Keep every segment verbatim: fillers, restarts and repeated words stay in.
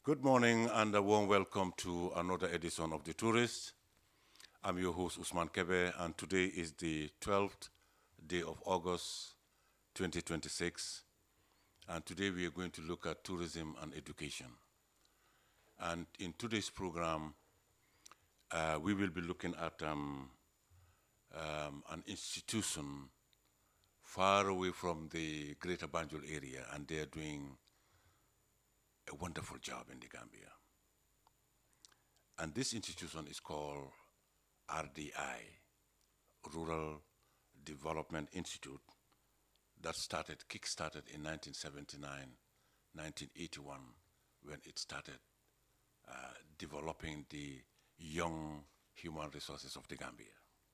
Good morning and a warm welcome to another edition of The Tourist. I'm your host Usman Kebe, and today is the twelfth day of August twenty twenty-six, and today we are going to look at tourism and education. And in today's program, uh, we will be looking at um, um, an institution far away from the Greater Banjul area, and they're doing a wonderful job in the Gambia. And this institution is called R D I, Rural Development Institute, that started, kick-started in nineteen seventy-nine, nineteen eighty-one, when it started uh, developing the young human resources of the Gambia.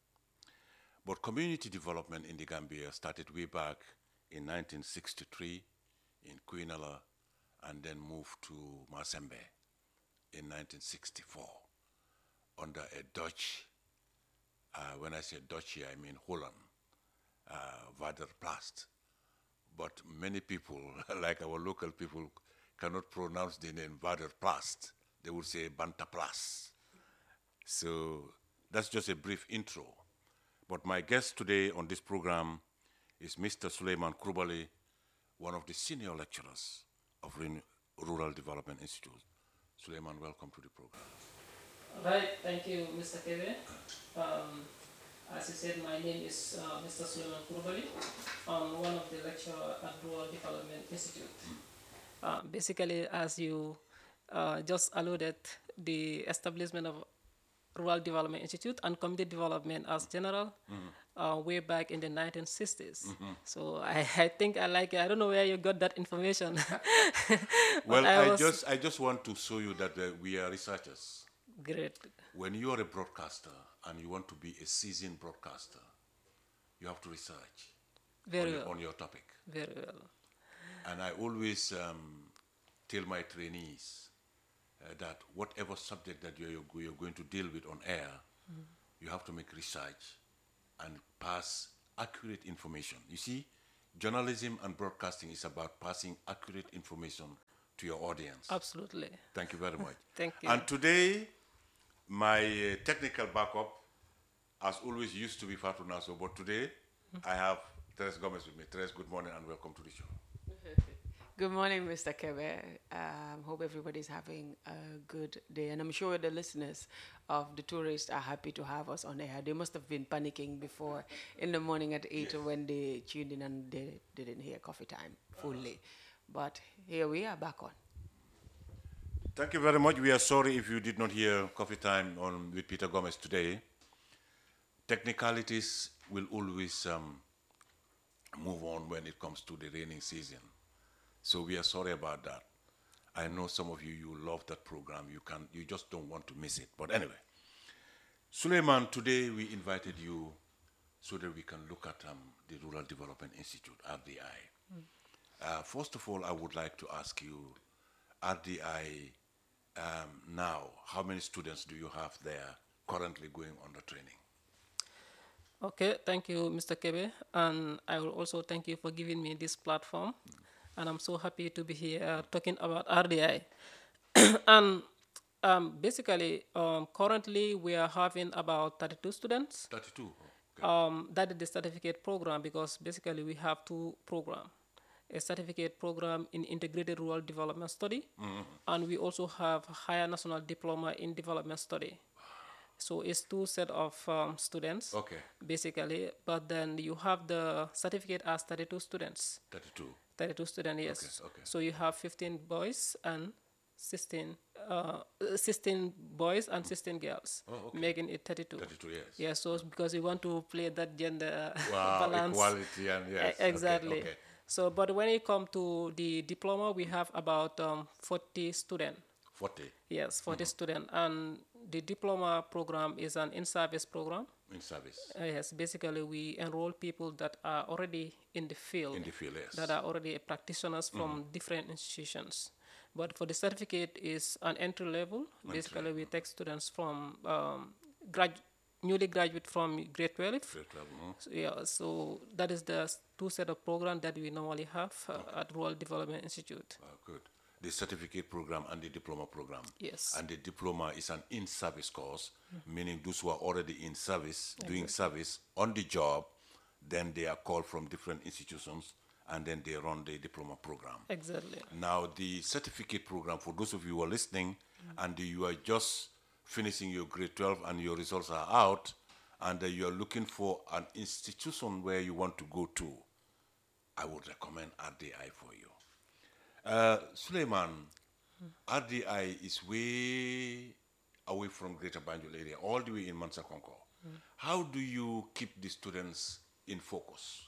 But community development in the Gambia started way back in nineteen sixty-three in Quinala, and then moved to Masembe in nineteen sixty-four under a Dutch, uh, when I say Dutch here, I mean Holland, uh, Vaderplast. But many people, like our local people, cannot pronounce the name Vaderplast. They would say Bantaplast. So that's just a brief intro. But my guest today on this program is Mister Suleiman Krubali, one of the senior lecturers of Rural Development Institute. Suleiman, welcome to the program. Right, thank you, Mister Kebe. Um, as you said, my name is uh, Mister Suleiman Kurbali. I'm one of the lecturers at Rural Development Institute. Uh, basically, as you uh, just alluded, the establishment of Rural Development Institute and Community Development as general mm-hmm. uh, way back in the nineteen sixties. Mm-hmm. So I, I think I like it. I don't know where you got that information. Well, I, I just I just want to show you that uh, we are researchers. Great. When you are a broadcaster and you want to be a seasoned broadcaster, you have to research Very on, well. your, on your topic. Very well. And I always um, tell my trainees uh, that whatever subject that you're, you're going to deal with on air, mm. you have to make research and pass accurate information. You see, journalism and broadcasting is about passing accurate information to your audience. Absolutely. Thank you very much. Thank you. And today, my uh, technical backup, as always, used to be Fatu Naso, but today mm-hmm. I have Teres Gomez with me. Teres, good morning and welcome to the show. Good morning, Mister Kebe. Um, hope everybody's having a good day. And I'm sure the listeners of The Tourist are happy to have us on air. They must have been panicking before in the morning at eight yes. when they tuned in and they didn't hear Coffee Time fully. Uh-huh. But here we are back on. Thank you very much. We are sorry if you did not hear Coffee Time on with Peter Gomez today. Technicalities will always um, move on when it comes to the raining season. So we are sorry about that. I know some of you, you love that program. You can, you just don't want to miss it. But anyway, Suleiman, today we invited you so that we can look at um, the Rural Development Institute, R D I. Mm. Uh, first of all, I would like to ask you, R D I, um, now, how many students do you have there currently going on the training? Okay, thank you, Mister Kebe. And I will also thank you for giving me this platform. Mm. And I'm so happy to be here uh, talking about R D I. And um, basically, um, currently we are having about thirty-two students. thirty-two? Okay. Um, that is the certificate program, because basically we have two programs. A certificate program in integrated rural development study, mm-hmm. and we also have a higher national diploma in development study. So it's two set of um, students, okay. basically, but then you have the certificate as thirty-two students. thirty-two? thirty-two students, yes. Okay, okay. So you have fifteen boys and sixteen, uh, sixteen boys and sixteen girls, oh, okay. making it thirty-two. thirty-two, yes. Yeah, so it's because we want to play that gender wow, balance. Equality and yes. E- exactly. Okay, okay. So, but when it comes to the diploma, we have about um, forty students. forty? Yes, forty mm-hmm. students. And the diploma program is an in-service program. In-service? Uh, yes, basically we enroll people that are already in the field. In the field, yes. That are already practitioners from mm-hmm. different institutions. But for the certificate is an entry level. Entry. Basically, we take students from um, grad newly graduate from grade twelve. Grade twelve, no? So, yeah, so that is the two set of programs that we normally have uh, okay. at Rural Development Institute. Oh, good. the certificate program and the diploma program. Yes. And the diploma is an in-service course, meaning those who are already in service, doing service on the job, then they are called from different institutions, and then they run the diploma program. Exactly. Now, the certificate program, for those of you who are listening, and you are just finishing your grade twelve and your results are out, and uh, you are looking for an institution where you want to go to, I would recommend R D I for you. Uh, Suleiman, R D I is way away from Greater Banjul area, all the way in Mansa Konko. How do you keep the students in focus?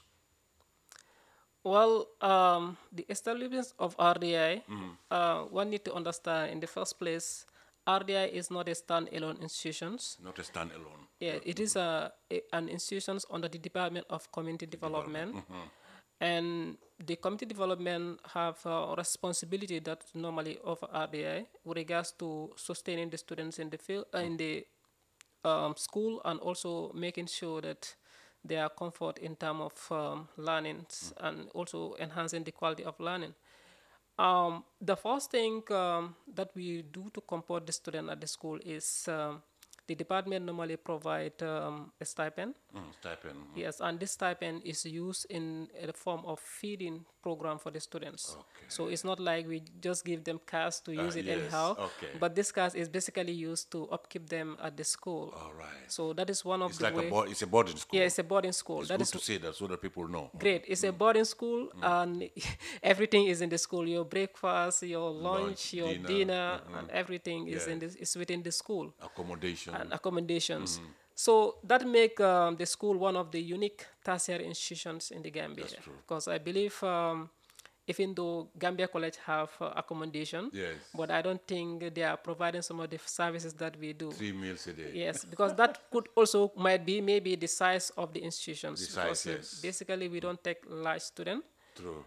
Well, um, the establishment of R D I, uh, one need to understand in the first place, R D I is not a standalone institution. Not a standalone. Yeah, it is a, a an institution under the Department of Community Development, and the community development have a responsibility that normally of R D I with regards to sustaining the students in the field uh, in the um, school, and also making sure that they are comfort in terms of um, learning and also enhancing the quality of learning. Um, the first thing um, that we do to comport the student at the school is um, the department normally provide um, a stipend. Mm, stipend. mm. Yes, and this stipend is used in a form of feeding program for the students. Okay. So it's not like we just give them cash to use Uh, it yes, anyhow, okay. but this cash is basically used to upkeep them at the school. All right. So that is one of It's the like way. a bo- it's a boarding school. Yeah, it's a boarding school. It's That good is to say that so that people know. great. It's a boarding school, and everything is in the school. Your breakfast, your lunch, Lunch, your dinner, dinner, and everything is in Yes. this is within the school Accommodation. and accommodations. So that make um, the school one of the unique tertiary institutions in the Gambia. That's true. Because I believe, um, even though Gambia College have uh, accommodation, Yes. but I don't think they are providing some of the services that we do. Three meals a day. Yes, because that could also might be maybe the size of the institutions. The size, because, uh, yes. Basically, we don't take large students. True.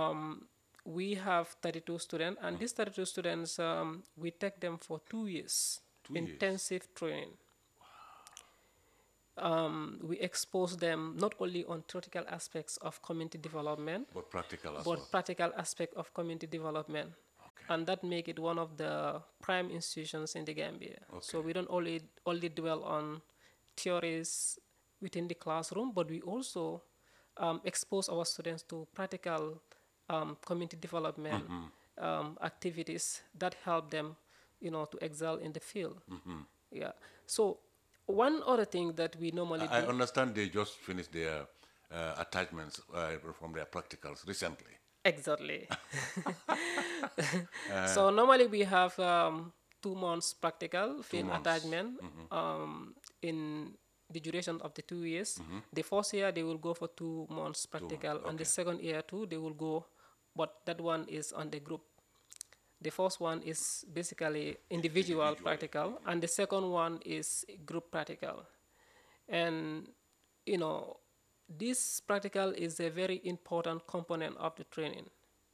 We have thirty-two students, and these thirty-two students, um, we take them for two years, Two years. intensive training. Um, we expose them not only on theoretical aspects of community development, But practical as but well. practical aspect of community development. Okay. And that make it one of the prime institutions in the Gambia. So we don't only only dwell on theories within the classroom, but we also um, expose our students to practical um, community development um, activities that help them, you know, to excel in the field. Yeah. So one other thing that we normally I do. understand they just finished their uh, attachments uh, from their practicals recently. Exactly. So normally we have um, two months practical film months. attachment um, in the duration of the two years. The first year they will go for two months practical, and the okay. second year too they will go, but that one is on the group. The first one is basically individual Individual, practical, and the second one is group practical. And you know, this practical is a very important component of the training.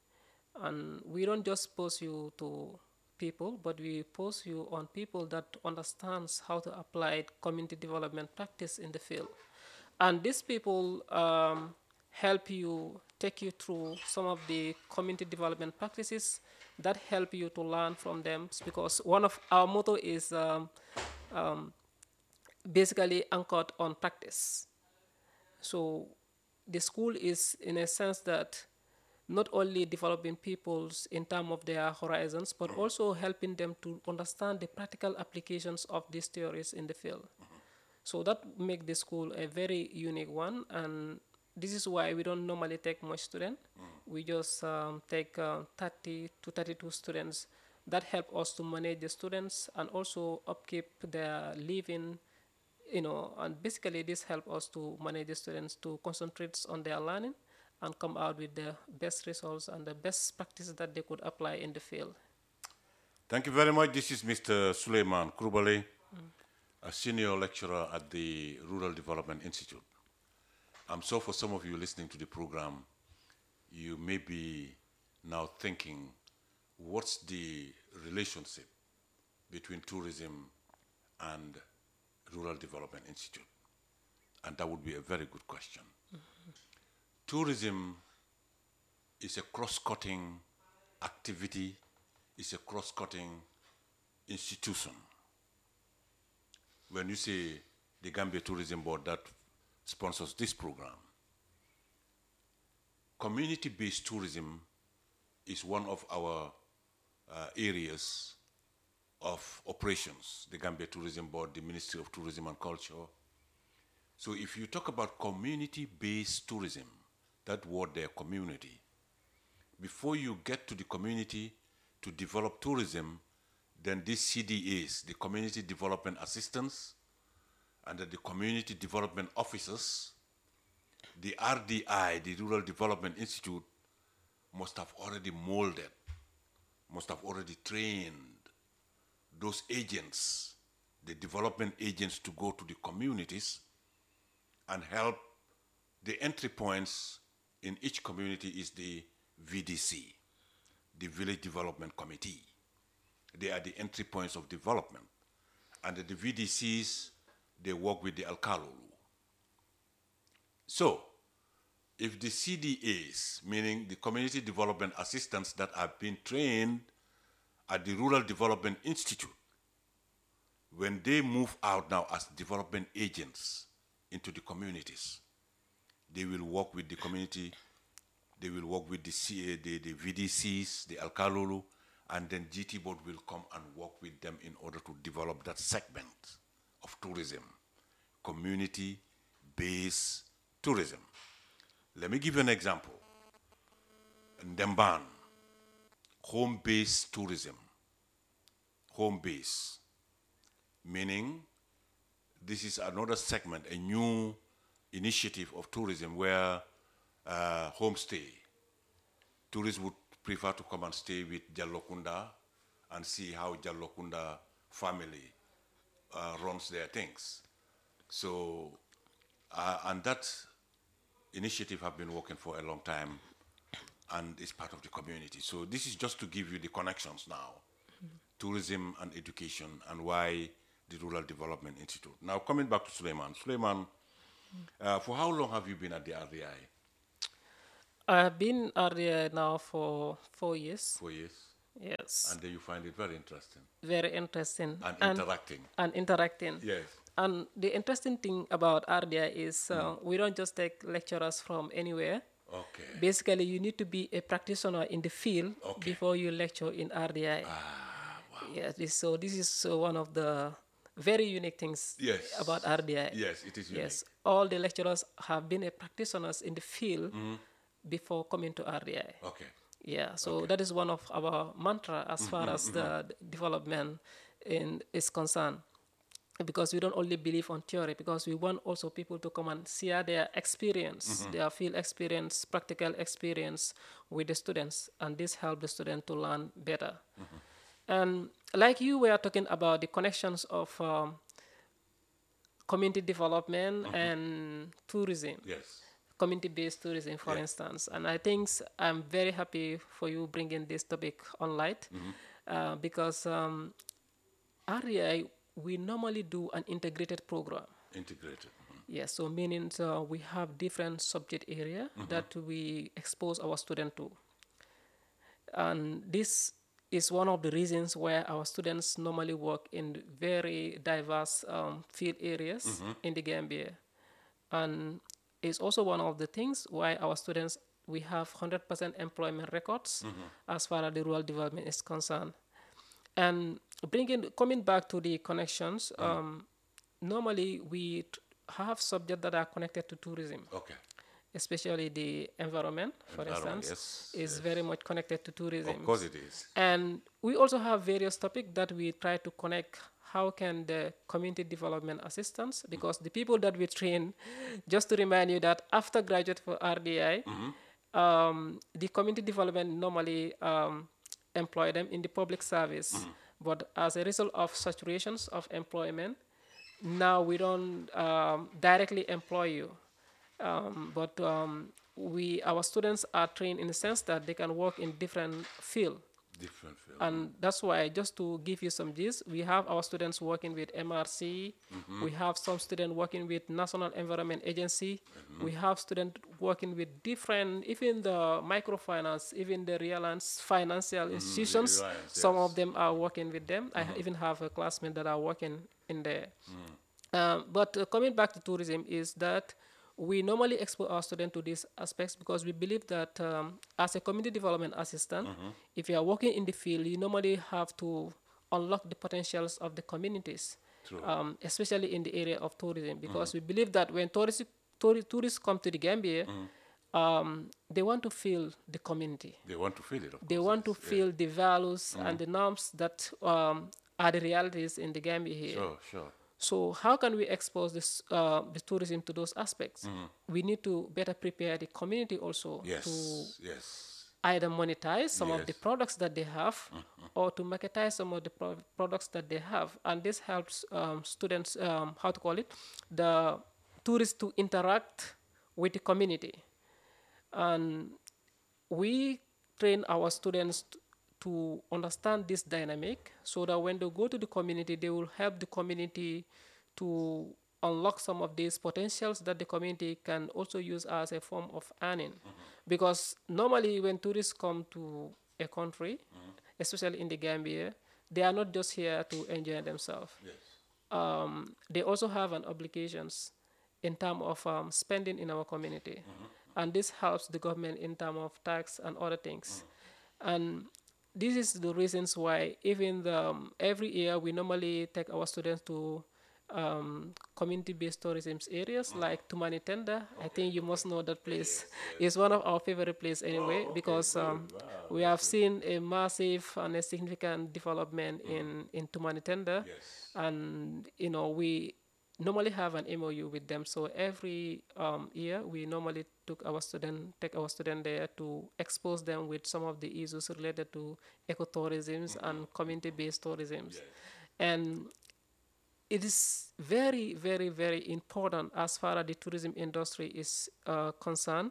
And we don't just post you to people, but we post you on people that understands how to apply community development practice in the field. And these people um, help you, take you through some of the community development practices that help you to learn from them, because one of our motto is um, um, basically anchored on practice. So the school is in a sense that not only developing peoples in terms of their horizons, but also helping them to understand the practical applications of these theories in the field. So that make the school a very unique one, and this is why we don't normally take much students. We just um, take uh, thirty to thirty-two students that help us to manage the students and also upkeep their living, you know, and basically this help us to manage the students to concentrate on their learning and come out with the best results and the best practices that they could apply in the field. Thank you very much. This is Mister Suleiman Krubali, a senior lecturer at the Rural Development Institute. I'm sure for some of you listening to the program, you may be now thinking, what's the relationship between tourism and Rural Development Institute? And that would be a very good question. Tourism is a cross-cutting activity is a cross-cutting institution. When you say the Gambia Tourism Board that sponsors this program, community-based tourism is one of our uh, areas of operations, the Gambia Tourism Board, the Ministry of Tourism and Culture. So if you talk about community-based tourism, that word there, community, before you get to the community to develop tourism, then these C D As, the Community Development Assistants, and the Community Development Officers, the R D I, the Rural Development Institute, must have already molded, must have already trained those agents, the development agents, to go to the communities and help. The entry points in each community is the V D C, the Village Development Committee. They are the entry points of development. And the V D Cs, they work with the Alkalulu. So, if the C D As, meaning the Community Development Assistants that have been trained at the Rural Development Institute, when they move out now as development agents into the communities, they will work with the community, they will work with the, C, the, the V D Cs, the Alkalulu, and then G T Board will come and work with them in order to develop that segment of tourism, community-based tourism. Let me give you an example. Ndemban, home-based tourism. Home-based, meaning this is another segment, a new initiative of tourism where uh, homestay. Tourists would prefer to come and stay with Jallokunda and see how Jallokunda family uh, runs their things. So, uh, and that initiative have been working for a long time and is part of the community. So this is just to give you the connections now, mm-hmm. tourism and education, and why the Rural Development Institute. Now coming back to Suleiman. Suleiman, mm-hmm. uh, for how long have you been at the R D I? I've been R D I now for four years. Four years? Yes. And then you find it very interesting? Very interesting. And, and interacting? And interacting. Yes. And the interesting thing about R D I is uh, mm. we don't just take lecturers from anywhere. Okay. Basically, you need to be a practitioner in the field okay. before you lecture in R D I. Ah, wow. Yeah, this, so this is uh, one of the very unique things yes. about R D I. Yes, it is unique. Yes, all the lecturers have been a practitioners in the field mm. before coming to R D I. Okay. Yeah, so okay. that is one of our mantra as mm-hmm, far as mm-hmm. the development in, is concerned. Because we don't only believe on theory, because we want also people to come and share their experience, mm-hmm. their field experience, practical experience with the students, and this helps the student to learn better. Mm-hmm. And like you were talking about the connections of um, community development mm-hmm. and tourism. Yes. Community-based tourism, for yeah. instance. And I think I'm very happy for you bringing this topic on light, mm-hmm. uh, because um, R D I, we normally do an integrated program. Integrated. Mm-hmm. Yes, so meaning uh, we have different subject area mm-hmm. that we expose our students to. And this is one of the reasons why our students normally work in very diverse um, field areas mm-hmm. in the Gambia. And it's also one of the things why our students, we have one hundred percent employment records mm-hmm. as far as the rural development is concerned. And bringing, coming back to the connections, mm. um, normally we t- have subjects that are connected to tourism. Okay. Especially the environment, for environment, instance, yes, is yes. very much connected to tourism. Of course it is. And we also have various topics that we try to connect. How can the community development assistance, because mm. the people that we train, just to remind you that after graduate for R D I, mm-hmm. um, the community development normally um, employ them in the public service. Mm-hmm. But as a result of saturations of employment, now we don't um, directly employ you. Um, but um, we, our students are trained in the sense that they can work in different fields. Different field. And that's why, just to give you some gist, we have our students working with M R C. We have some students working with National Environment Agency. We have students working with different, even the microfinance, even the Reliance financial institutions. Reliance, Some yes. of them are working with them. I even have a classmate that are working in there. Um, but uh, coming back to tourism is that we normally expose our students to these aspects because we believe that um, as a community development assistant, if you are working in the field, you normally have to unlock the potentials of the communities, True. um, especially in the area of tourism, because we believe that when tourists, touri- tourists come to the Gambia, um, they want to feel the community. They want to feel it, of They course, want to yes. Yeah. feel the values and the norms that um, are the realities in the Gambia here. Sure, sure. So how can we expose this uh, the tourism to those aspects? We need to better prepare the community also Yes, to yes. either monetize some of the Yes. products that they have or to marketize some of the pro- products that they have. And this helps um, students, um, how to call it, the tourists to interact with the community. And we train our students t- to understand this dynamic so that when they go to the community, they will help the community to unlock some of these potentials that the community can also use as a form of earning. Because normally when tourists come to a country, especially in the Gambia, they are not just here to enjoy themselves. Yes. Um, they also have an obligations in terms of um, spending in our community. And this helps the government in terms of tax and other things. And this is the reasons why even the, um, every year we normally take our students to um, community-based tourism areas like Tumani Tenda. I think you must know that place. It's one of our favorite places anyway, because um, we have seen a massive and a significant development in, in Tumani Tenda. Yes. And, you know, we normally have an M O U with them. So every um, year we normally took our student, take our student there to expose them with some of the issues related to ecotourism and community-based tourism. Yes. And it is very, very, very important as far as the tourism industry is uh, concerned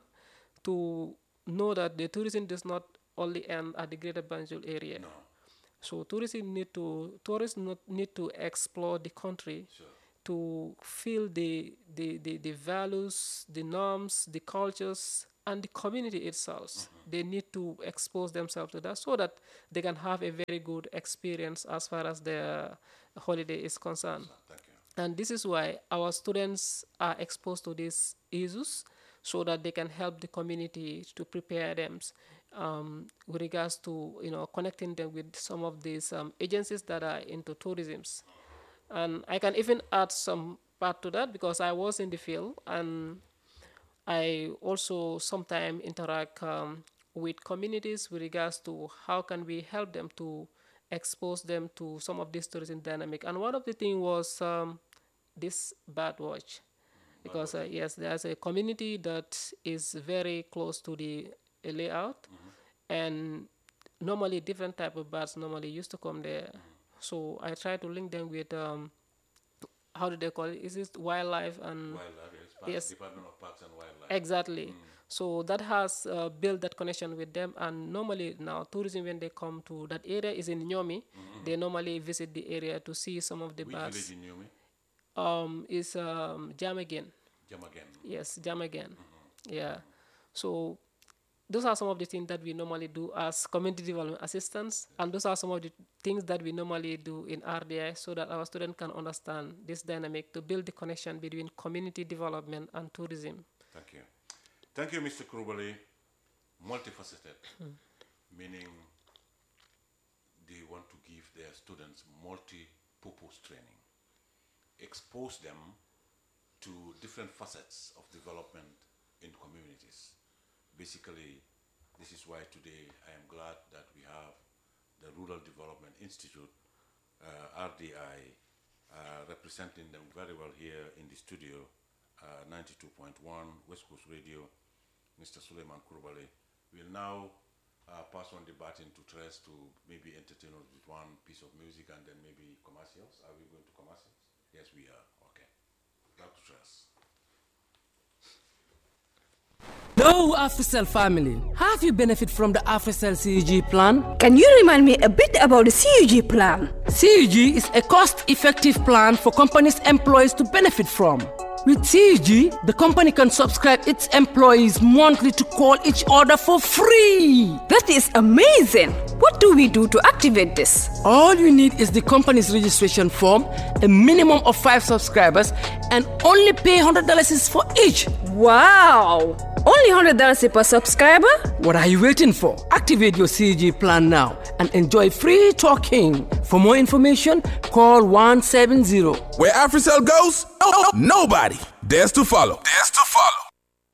to know that the tourism does not only end at the Greater Banjul area. No. So tourism need to tourists not need to explore the country Sure. to feel the, the, the, the values, the norms, the cultures, and the community itself. They need to expose themselves to that so that they can have a very good experience as far as their holiday is concerned. Thank you. And this is why our students are exposed to these issues so that they can help the community to prepare them um, with regards to, you know, connecting them with some of these um, agencies that are into tourism. And I can even add some part to that because I was in the field and I also sometimes interact um, with communities with regards to how can we help them to expose them to some of this tourism dynamic. And one of the things was um, this bird watch. Because uh, yes, there's a community that is very close to the uh, layout, and normally different type of birds normally used to come there. So I try to link them with um, how do they call it? Is it wildlife and Wildlife, yes. Parks, yes. Department of Parks and Wildlife. Exactly. So that has uh, built that connection with them. And normally now tourism, when they come to that area is in Nyomi, they normally visit the area to see some of the Which birds. village in Yumi? Um, is um, Jamagen. Jamagen. Yes, Jamagen. Yeah. So those are some of the things that we normally do as community development assistants, and those are some of the things that we normally do in R D I so that our students can understand this dynamic to build the connection between community development and tourism. Thank you. Thank you, Mister Krubali. Multifaceted, meaning they want to give their students multi-purpose training, expose them to different facets of development in communities. Basically, this is why today I am glad that we have the Rural Development Institute, uh, R D I, uh, representing them very well here in the studio, uh, ninety-two point one West Coast Radio. Mister Suleiman Kurbali will now uh, pass on the baton to Tres to maybe entertain us with one piece of music and then maybe commercials. Are we going to commercials? Yes, we are. Okay. Back to Tres. Hello, AfriCell family. Have you benefit from the AfriCell C U G plan? Can you remind me a bit about the C U G plan? C U G is a cost-effective plan for companies' employees to benefit from. With C U G, the company can subscribe its employees monthly to call each other for free. That is amazing. What do we do to activate this? All you need is the company's registration form, a minimum of five subscribers, and only pay one hundred dollars for each. Wow! Only one hundred dollars per subscriber? What are you waiting for? Activate your C U G plan now and enjoy free talking. For more information, call one seven zero. Where AfriCell goes, nobody dares to follow. Dares to